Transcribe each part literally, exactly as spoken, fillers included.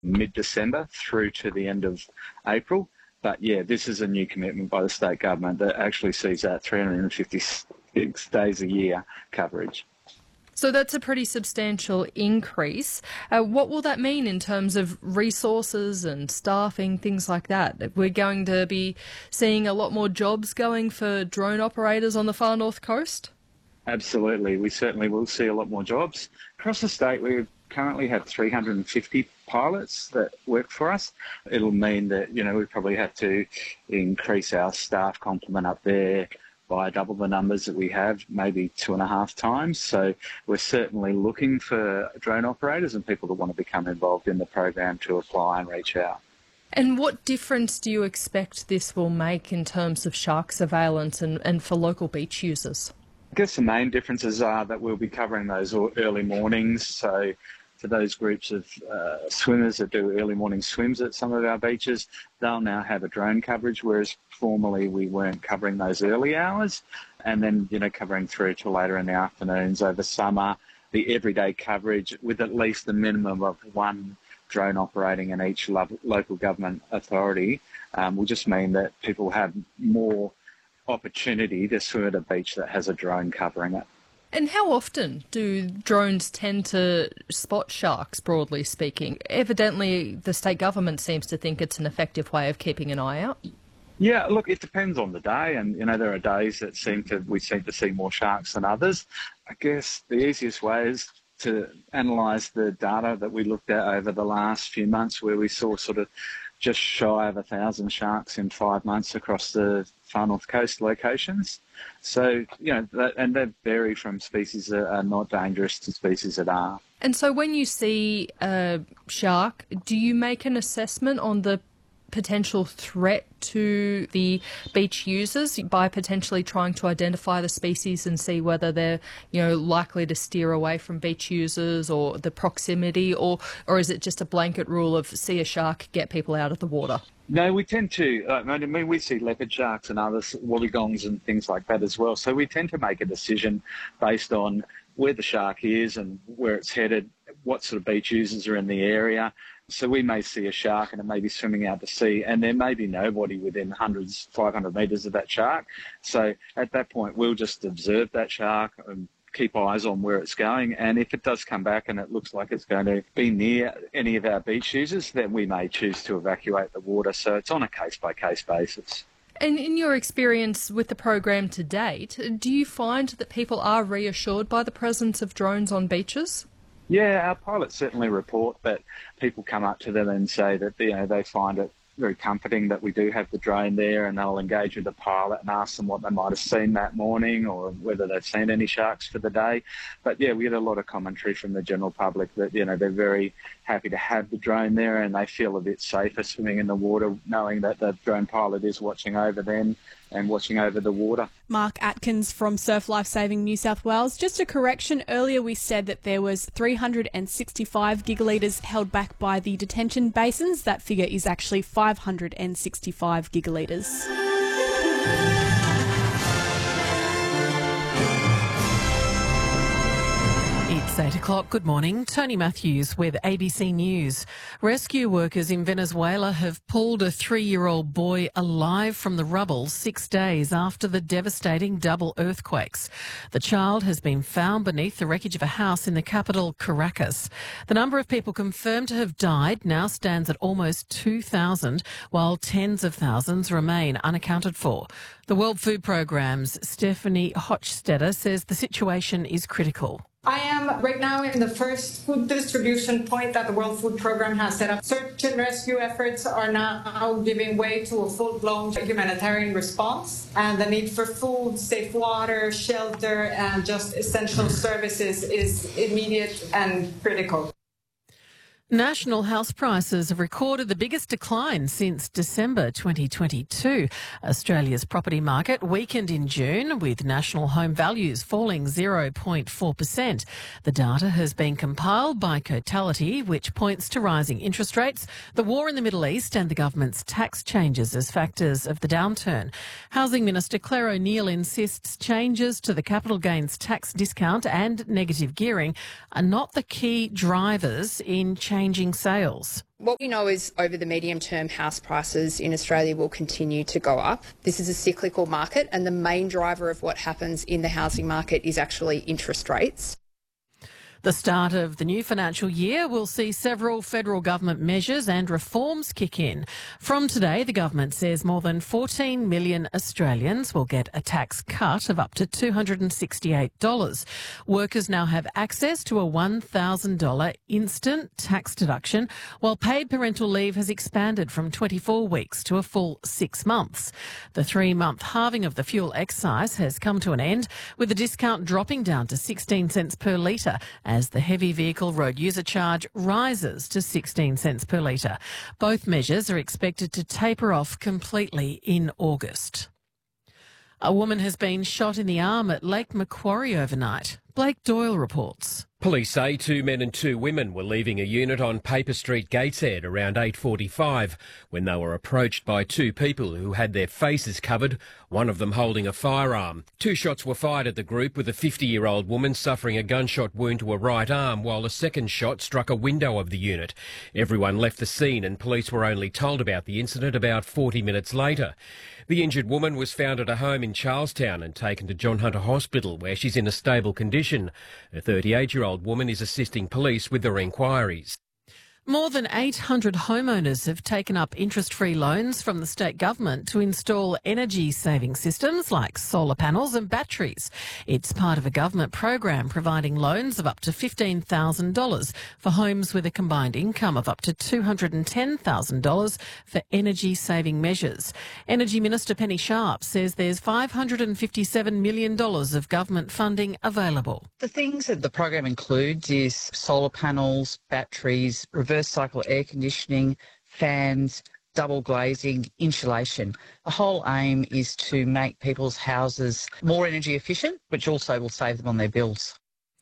mid-December through to the end of April. But yeah, this is a new commitment by the state government that actually sees that three hundred fifty-six days a year coverage. So that's a pretty substantial increase. Uh, what will that mean in terms of resources and staffing, things like that? We're going to be seeing a lot more jobs going for drone operators on the far north coast? Absolutely. We certainly will see a lot more jobs. Across the state, we currently have three hundred fifty pilots that work for us. It'll mean that, you know, we probably have to increase our staff complement up there by double the numbers that we have, maybe two and a half times. So we're certainly looking for drone operators and people that want to become involved in the program to apply and reach out. And what difference do you expect this will make in terms of shark surveillance and, and for local beach users? I guess the main differences are that we'll be covering those early mornings. So for those groups of uh, swimmers that do early morning swims at some of our beaches, they'll now have a drone coverage, whereas formerly we weren't covering those early hours. And then, you know, covering through to later in the afternoons over summer, the everyday coverage with at least a minimum of one drone operating in each lo- local government authority um, will just mean that people have more opportunity to swim at a beach that has a drone covering it. And how often do drones tend to spot sharks, broadly speaking? Evidently, the state government seems to think it's an effective way of keeping an eye out. Yeah, look, it depends on the day, and you know there are days that seem to we seem to see more sharks than others. I guess the easiest way is to analyse the data that we looked at over the last few months, where we saw sort of just shy of a thousand sharks in five months across the far north coast locations. So, you know, that, and they vary from species that are not dangerous to species that are. And so when you see a shark, do you make an assessment on the potential threat to the beach users by potentially trying to identify the species and see whether they're, you know, likely to steer away from beach users or the proximity, or or is it just a blanket rule of see a shark, get people out of the water? No, we tend to, uh, I mean, we see leopard sharks and other wobbegongs and things like that as well. So we tend to make a decision based on where the shark is and where it's headed, what sort of beach users are in the area. So we may see a shark and it may be swimming out to sea, and there may be nobody within hundreds, five hundred metres of that shark. So at that point, we'll just observe that shark and keep eyes on where it's going. And if it does come back and it looks like it's going to be near any of our beach users, then we may choose to evacuate the water. So it's on a case-by-case basis. And in your experience with the program to date, do you find that people are reassured by the presence of drones on beaches? Yeah, our pilots certainly report that people come up to them and say that, you know, they find it very comforting that we do have the drone there, and they'll engage with the pilot and ask them what they might have seen that morning or whether they've seen any sharks for the day. But yeah, we get a lot of commentary from the general public that, you know, they're very happy to have the drone there and they feel a bit safer swimming in the water knowing that the drone pilot is watching over them and watching over the water. Mark Atkins from Surf Life Saving New South Wales. Just a correction, earlier we said that there was three hundred sixty-five gigalitres held back by the detention basins. That figure is actually five hundred sixty-five gigalitres. It's eight o'clock. Good morning. Tony Matthews with A B C News. Rescue workers in Venezuela have pulled a three-year-old boy alive from the rubble six days after the devastating double earthquakes. The child has been found beneath the wreckage of a house in the capital, Caracas. The number of people confirmed to have died now stands at almost two thousand, while tens of thousands remain unaccounted for. The World Food Programme's Stephanie Hochstetter says the situation is critical. I am right now in the first food distribution point that the World Food Programme has set up. Search and rescue efforts are now giving way to a full-blown humanitarian response, and the need for food, safe water, shelter, and just essential services is immediate and critical. National house prices have recorded the biggest decline since December twenty twenty-two. Australia's property market weakened in June, with national home values falling zero point four percent. The data has been compiled by Cotality, which points to rising interest rates, the war in the Middle East and the government's tax changes as factors of the downturn. Housing Minister Claire O'Neil insists changes to the capital gains tax discount and negative gearing are not the key drivers in changing changing sales. What we know is over the medium term, house prices in Australia will continue to go up. This is a cyclical market, and the main driver of what happens in the housing market is actually interest rates. The start of the new financial year will see several federal government measures and reforms kick in. From today, the government says more than fourteen million Australians will get a tax cut of up to two hundred sixty-eight dollars. Workers now have access to a one thousand dollars instant tax deduction, while paid parental leave has expanded from twenty-four weeks to a full six months. The three-month halving of the fuel excise has come to an end, with the discount dropping down to sixteen cents per litre, as the heavy vehicle road user charge rises to sixteen cents per litre. Both measures are expected to taper off completely in August. A woman has been shot in the arm at Lake Macquarie overnight. Blake Doyle reports. Police say two men and two women were leaving a unit on Paper Street, Gateshead, around eight forty-five when they were approached by two people who had their faces covered, one of them holding a firearm. Two shots were fired at the group, with a fifty-year-old woman suffering a gunshot wound to her right arm, while a second shot struck a window of the unit. Everyone left the scene and police were only told about the incident about forty minutes later. The injured woman was found at a home in Charlestown and taken to John Hunter Hospital, where she's in a stable condition. A thirty-eight-year-old woman is assisting police with their inquiries. More than eight hundred homeowners have taken up interest-free loans from the state government to install energy-saving systems like solar panels and batteries. It's part of a government program providing loans of up to fifteen thousand dollars for homes with a combined income of up to two hundred ten thousand dollars for energy-saving measures. Energy Minister Penny Sharp says there's five hundred fifty-seven million dollars of government funding available. The things that the program includes is solar panels, batteries, reverse cycle air conditioning, fans, double glazing, insulation. The whole aim is to make people's houses more energy efficient, which also will save them on their bills.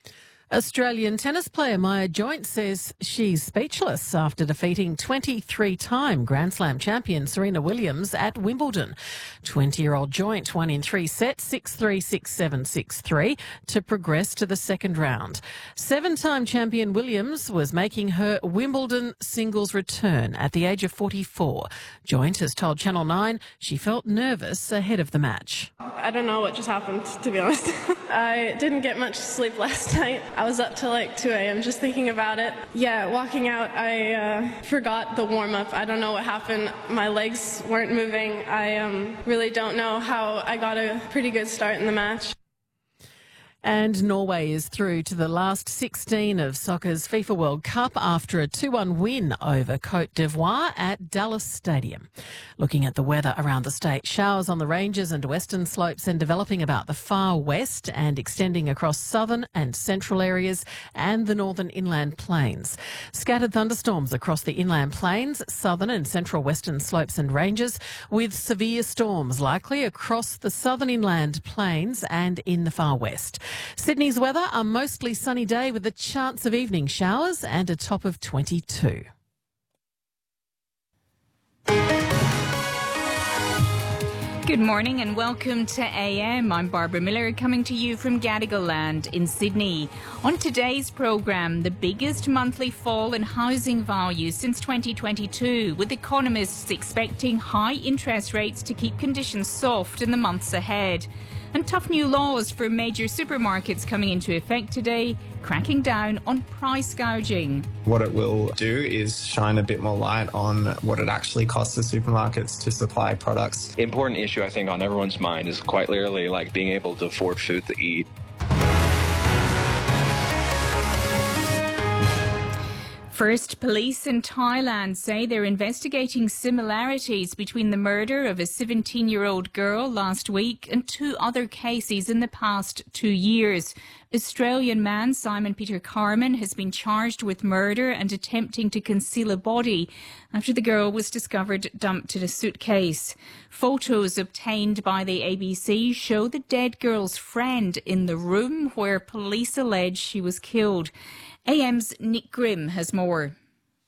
Australian tennis player Maya Joint says she's speechless after defeating twenty-three-time Grand Slam champion Serena Williams at Wimbledon. twenty-year-old Joint won in three sets, six three, six seven, six three, to progress to the second round. Seven-time champion Williams was making her Wimbledon singles return at the age of forty-four. Joint has told Channel nine she felt nervous ahead of the match. I don't know what just happened, to be honest. I didn't get much sleep last night. I was up till like two a.m. just thinking about it. Yeah, walking out, I uh, forgot the warm-up. I don't know what happened. My legs weren't moving. I um, really don't know how I got a pretty good start in the match. And Norway is through to the last sixteen of soccer's FIFA World Cup after a two one win over Cote d'Ivoire at Dallas Stadium. Looking at the weather around the state, showers on the ranges and western slopes and developing about the far west and extending across southern and central areas and the northern inland plains. Scattered thunderstorms across the inland plains, southern and central western slopes and ranges, with severe storms likely across the southern inland plains and in the far west. Sydney's weather, a mostly sunny day with a chance of evening showers and a top of twenty-two. Good morning and welcome to A M. I'm Barbara Miller coming to you from Gadigal Land in Sydney. On today's programme, the biggest monthly fall in housing values since twenty twenty-two, with economists expecting high interest rates to keep conditions soft in the months ahead. And tough new laws for major supermarkets coming into effect today, cracking down on price gouging. What it will do is shine a bit more light on what it actually costs the supermarkets to supply products. The important issue, I think, on everyone's mind is quite literally like being able to afford food to eat. First, police in Thailand say they're investigating similarities between the murder of a seventeen-year-old girl last week and two other cases in the past two years. Australian man Simon Peter Carman has been charged with murder and attempting to conceal a body after the girl was discovered dumped in a suitcase. Photos obtained by the A B C show the dead girl's friend in the room where police allege she was killed. A M's Nick Grimm has more.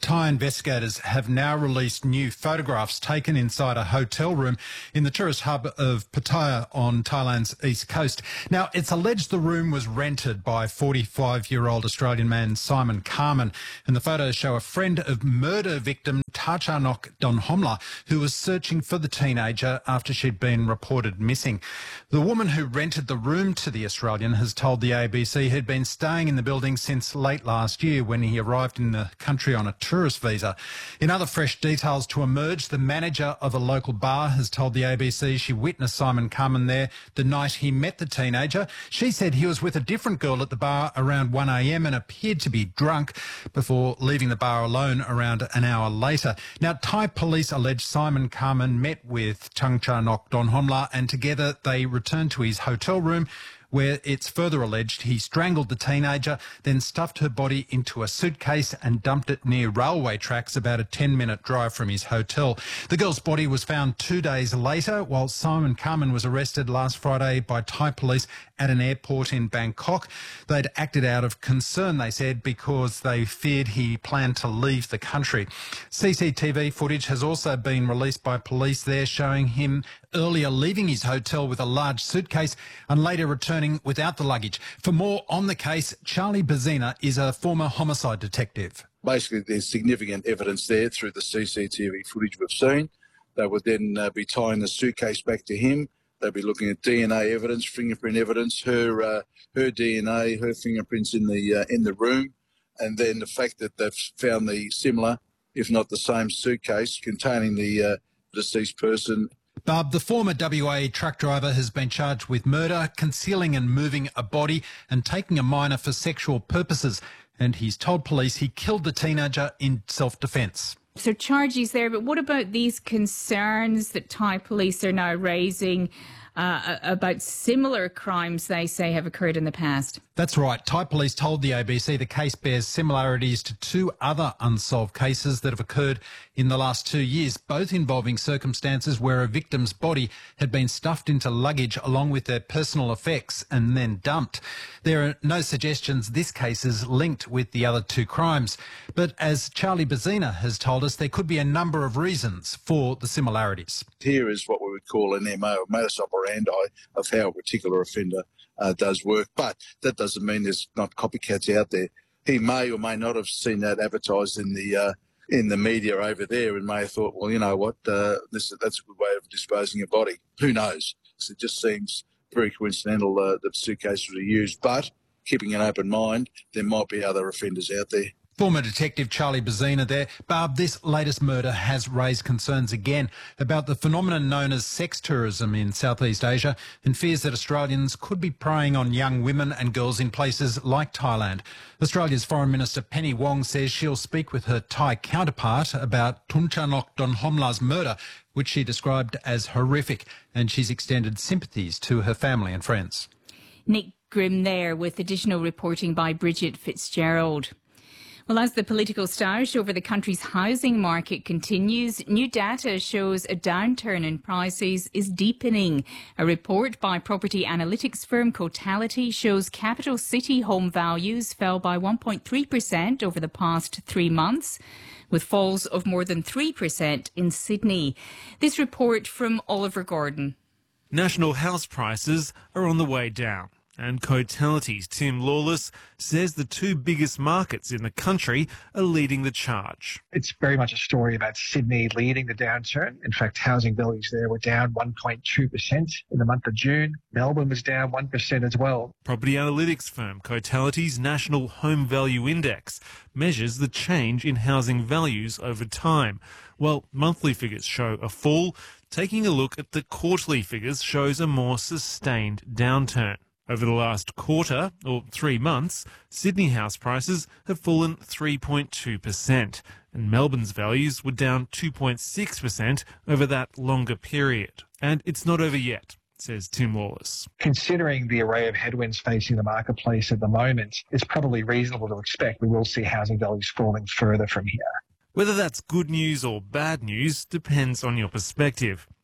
Thai investigators have now released new photographs taken inside a hotel room in the tourist hub of Pattaya on Thailand's east coast. Now, it's alleged the room was rented by forty-five-year-old Australian man Simon Carman, and the photos show a friend of murder victim Tachanok Donhomla, who was searching for the teenager after she'd been reported missing. The woman who rented the room to the Australian has told the A B C he'd been staying in the building since late last year when he arrived in the country on a tourist visa. In other fresh details to emerge, the manager of a local bar has told the A B C she witnessed Simon Carman there the night he met the teenager. She said he was with a different girl at the bar around one a m and appeared to be drunk before leaving the bar alone around an hour later. Now, Thai police allege Simon Carman met with Tachanok Donhomla and together they returned to his hotel room, where it's further alleged he strangled the teenager, then stuffed her body into a suitcase and dumped it near railway tracks about a ten-minute drive from his hotel. The girl's body was found two days later, while Simon Carman was arrested last Friday by Thai police at an airport in Bangkok. They'd acted out of concern, they said, because they feared he planned to leave the country. C C T V footage has also been released by police there showing him earlier leaving his hotel with a large suitcase and later returning without the luggage. For more on the case, Charlie Bazina is a former homicide detective. Basically, there's significant evidence there through the C C T V footage we've seen. They would then uh, be tying the suitcase back to him. They'd be looking at D N A evidence, fingerprint evidence, her uh, her D N A, her fingerprints in the uh, in the room, and then the fact that they've found the similar, if not the same, suitcase containing the uh, deceased person. Barb, the former W A truck driver has been charged with murder, concealing and moving a body and taking a minor for sexual purposes. And he's told police he killed the teenager in self-defence. So charges there, but what about these concerns that Thai police are now raising uh, about similar crimes they say have occurred in the past? That's right. Thai police told the A B C the case bears similarities to two other unsolved cases that have occurred in the last two years, both involving circumstances where a victim's body had been stuffed into luggage along with their personal effects and then dumped. There are no suggestions this case is linked with the other two crimes, but as Charlie Bazina has told us, there could be a number of reasons for the similarities. Here is what we would call an M O, modus operandi, of how a particular offender Uh, does work, but that doesn't mean there's not copycats out there. He may or may not have seen that advertised in the uh, in the media over there and may have thought, well, you know what, uh, this that's a good way of disposing of a body. Who knows? It just seems very coincidental uh, that the suitcase was used, but keeping an open mind, there might be other offenders out there. Former Detective Charlie Bazina there. Barb, this latest murder has raised concerns again about the phenomenon known as sex tourism in Southeast Asia and fears that Australians could be preying on young women and girls in places like Thailand. Australia's Foreign Minister Penny Wong says she'll speak with her Thai counterpart about Tachanok Donhomla's murder, which she described as horrific, and she's extended sympathies to her family and friends. Nick Grimm there with additional reporting by Bridget Fitzgerald. Well, as the political stoush over the country's housing market continues, new data shows a downturn in prices is deepening. A report by property analytics firm Cotality shows capital city home values fell by one point three percent over the past three months, with falls of more than three percent in Sydney. This report from Oliver Gordon. National house prices are on the way down. And Cotality's Tim Lawless says the two biggest markets in the country are leading the charge. It's very much a story about Sydney leading the downturn. In fact, housing values there were down one point two percent in the month of June. Melbourne was down one percent as well. Property analytics firm Cotality's National Home Value Index measures the change in housing values over time. Well, monthly figures show a fall. Taking a look at the quarterly figures shows a more sustained downturn. Over the last quarter, or three months, Sydney house prices have fallen three point two percent, and Melbourne's values were down two point six percent over that longer period. And it's not over yet, says Tim Lawless. Considering the array of headwinds facing the marketplace at the moment, it's probably reasonable to expect we will see housing values falling further from here. Whether that's good news or bad news depends on your perspective.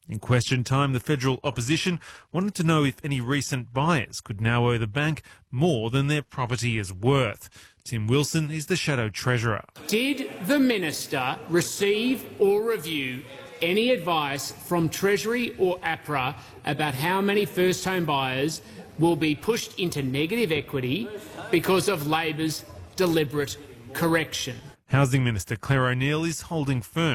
In question time, the federal opposition wanted to know if any recent buyers could now owe the bank more than their property is worth. Tim Wilson is the Shadow Treasurer. Did the Minister receive or review any advice from Treasury or APRA about how many first home buyers will be pushed into negative equity because of Labor's deliberate correction? Housing Minister Claire O'Neil is holding firm